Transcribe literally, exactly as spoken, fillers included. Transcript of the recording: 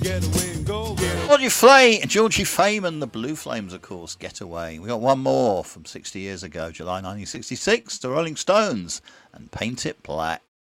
Georgie Flay, Georgie Fame and the Blue Flames, of course, Get Away. We got one more from sixty years ago, July nineteen sixty-six, the Rolling Stones, and Paint It Black.